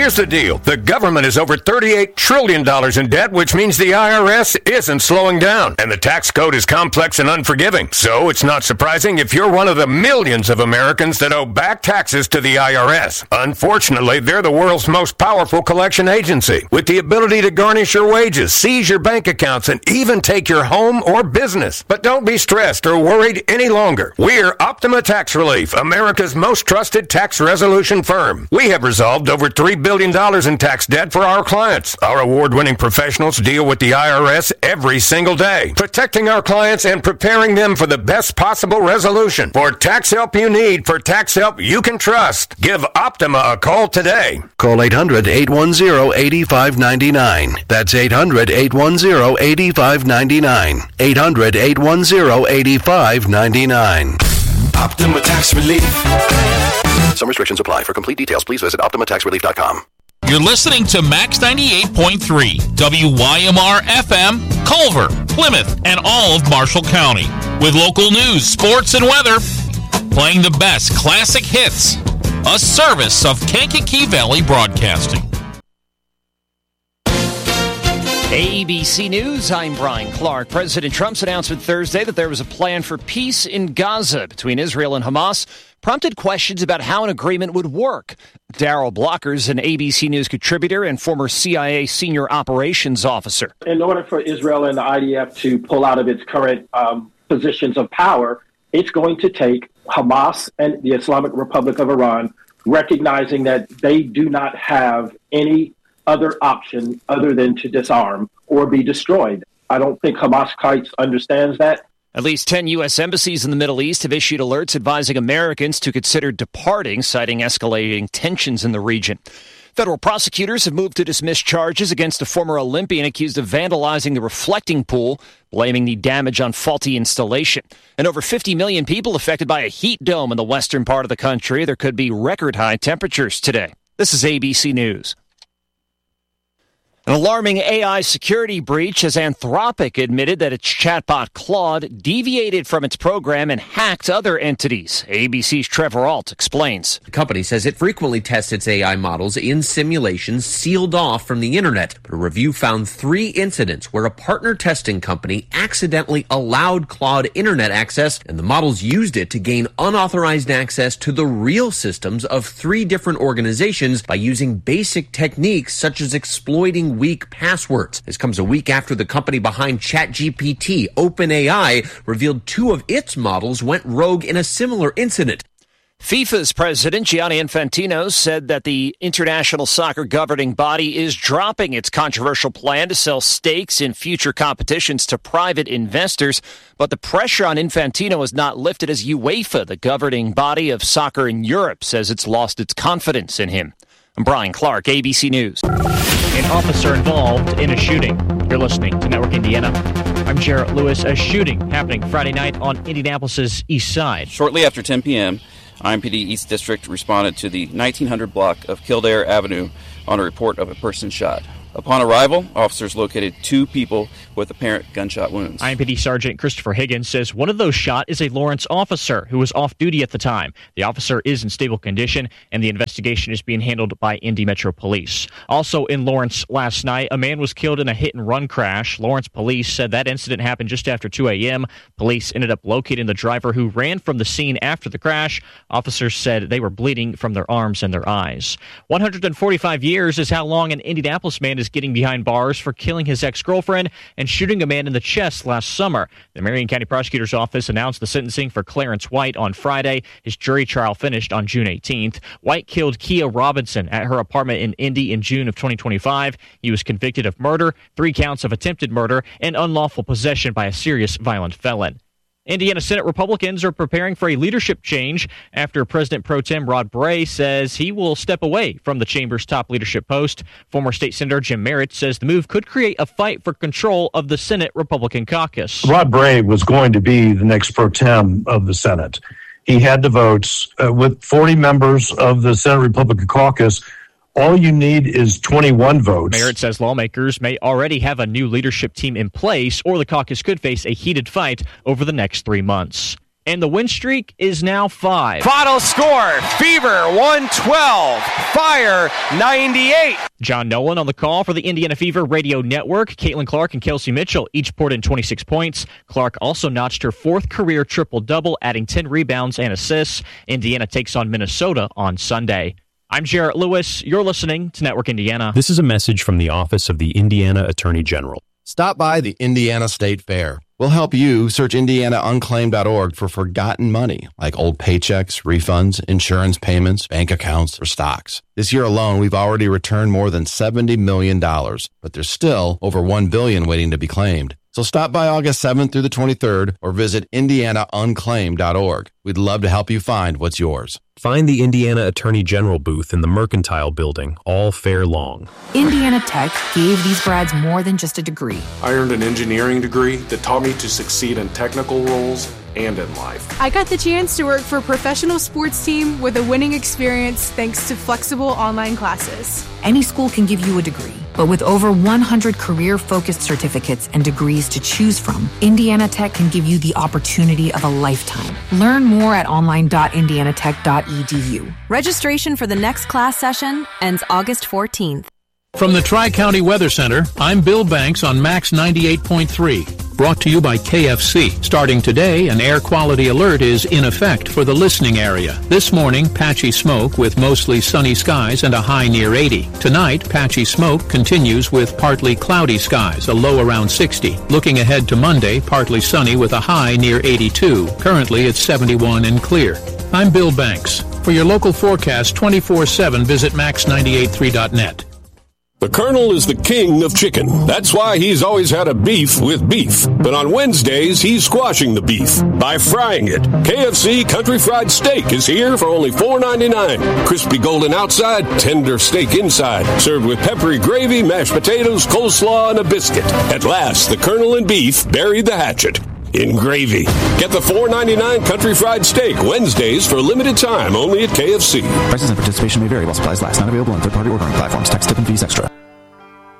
Here's the deal. The government is over $38 trillion in debt, which means the IRS isn't slowing down. And the tax code is complex and unforgiving. So it's not surprising if you're one of the millions of Americans that owe back taxes to the IRS. Unfortunately, they're the world's most powerful collection agency, with the ability to garnish your wages, seize your bank accounts, and even take your home or business. But don't be stressed or worried any longer. We're Optima Tax Relief, America's most trusted tax resolution firm. We have resolved over $3 billion in tax debt for our clients. Our award-winning professionals deal with the IRS every single day, protecting our clients and preparing them for the best possible resolution. For tax help you need, for tax help you can trust, give Optima a call today. Call 800-810-8599. That's 800-810-8599. 800-810-8599. Optima Tax Relief. Some restrictions apply. For complete details, please visit OptimaTaxRelief.com. You're listening to Max 98.3, WYMR FM, Culver, Plymouth, and all of Marshall County. With local news, sports, and weather, playing the best classic hits. A service of Kankakee Valley Broadcasting. ABC News, I'm Brian Clark. President Trump's announcement Thursday that there was a plan for peace in Gaza between Israel and Hamas prompted questions about how an agreement would work. Daryl Blockers, an ABC News contributor and former CIA senior operations officer. In order for Israel and the IDF to pull out of its current positions of power, it's going to take Hamas and the Islamic Republic of Iran recognizing that they do not have any other option other than to disarm or be destroyed. I don't think Hamas understands that. At least 10 U.S. embassies in the Middle East have issued alerts advising Americans to consider departing, citing escalating tensions in the region. Federal prosecutors have moved to dismiss charges against a former Olympian accused of vandalizing the reflecting pool, blaming the damage on faulty installation. And over 50 million people affected by a heat dome in the western part of the country. There could be record high temperatures today. This is ABC News. An alarming AI security breach as Anthropic admitted that its chatbot Claude deviated from its program and hacked other entities. ABC's Trevor Alt explains. The company says it frequently tests its AI models in simulations sealed off from the internet. But a review found 3 incidents where a partner testing company accidentally allowed Claude internet access, and the models used it to gain unauthorized access to the real systems of 3 different organizations by using basic techniques such as exploiting weak passwords. This comes a week after the company behind ChatGPT, OpenAI, revealed 2 of its models went rogue in a similar incident. FIFA's president, Gianni Infantino, said that the international soccer governing body is dropping its controversial plan to sell stakes in future competitions to private investors. But the pressure on Infantino is not lifted as UEFA, the governing body of soccer in Europe, says it's lost its confidence in him. I'm Brian Clark, ABC News. An officer involved in a shooting. You're listening to Network Indiana. I'm Jarrett Lewis. A shooting happening Friday night on Indianapolis' east side. Shortly after 10 p.m., IMPD East District responded to the 1900 block of Kildare Avenue on a report of a person shot. Upon arrival, officers located 2 people with apparent gunshot wounds. IMPD Sergeant Christopher Higgins says one of those shot is a Lawrence officer who was off duty at the time. The officer is in stable condition, and the investigation is being handled by Indy Metro Police. Also in Lawrence last night, a man was killed in a hit-and-run crash. Lawrence police said that incident happened just after 2 a.m. Police ended up locating the driver who ran from the scene after the crash. Officers said they were bleeding from their arms and their eyes. 145 years is how long an Indianapolis man is getting behind bars for killing his ex-girlfriend and shooting a man in the chest last summer. The Marion County Prosecutor's Office announced the sentencing for Clarence White on Friday. His jury trial finished on June 18th. White killed Kia Robinson at her apartment in Indy in June of 2025. He was convicted of murder, 3 counts of attempted murder, and unlawful possession by a serious violent felon. Indiana Senate Republicans are preparing for a leadership change after President Pro Tem Rod Bray says he will step away from the chamber's top leadership post. Former State Senator Jim Merritt says the move could create a fight for control of the Senate Republican caucus. Rod Bray was going to be the next Pro Tem of the Senate. He had the votes. With 40 members of the Senate Republican caucus, all you need is 21 votes. Merritt says lawmakers may already have a new leadership team in place, or the caucus could face a heated fight over the next 3 months. And the win streak is now 5. Final score, Fever 112, Fire 98. John Nolan on the call for the Indiana Fever Radio Network. Caitlin Clark and Kelsey Mitchell each poured in 26 points. Clark also notched her 4th career triple-double, adding 10 rebounds and assists. Indiana takes on Minnesota on Sunday. I'm Jarrett Lewis. You're listening to Network Indiana. This is a message from the Office of the Indiana Attorney General. Stop by the Indiana State Fair. We'll help you search IndianaUnclaimed.org for forgotten money, like old paychecks, refunds, insurance payments, bank accounts, or stocks. This year alone, we've already returned more than $70 million, but there's still over $1 billion waiting to be claimed. So stop by August 7th through the 23rd or visit IndianaUnclaimed.org. We'd love to help you find what's yours. Find the Indiana Attorney General booth in the Mercantile Building all fair long. Indiana Tech gave these grads more than just a degree. I earned an engineering degree that taught me to succeed in technical roles and in life. I got the chance to work for a professional sports team with a winning experience thanks to flexible online classes. Any school can give you a degree, but with over 100 career-focused certificates and degrees to choose from, Indiana Tech can give you the opportunity of a lifetime. Learn more at online.indianatech.edu. Registration for the next class session ends August 14th. From the Tri-County Weather Center, I'm Bill Banks on Max 98.3. Brought to you by KFC. Starting today, an air quality alert is in effect for the listening area. This morning, patchy smoke with mostly sunny skies and a high near 80. Tonight, patchy smoke continues with partly cloudy skies, a low around 60. Looking ahead to Monday, partly sunny with a high near 82. Currently, it's 71 and clear. I'm Bill Banks. For your local forecast 24/7, visit max983.net. The Colonel is the king of chicken. That's why he's always had a beef with beef. But on Wednesdays, he's squashing the beef by frying it. KFC Country Fried Steak is here for only $4.99. Crispy golden outside, tender steak inside. Served with peppery gravy, mashed potatoes, coleslaw, and a biscuit. At last, the Colonel and beef buried the hatchet in gravy. Get the $4.99 Country Fried Steak Wednesdays for a limited time only at KFC. Prices and participation may vary while supplies last. Not available on third-party ordering platforms. Tax, tip, and fees extra.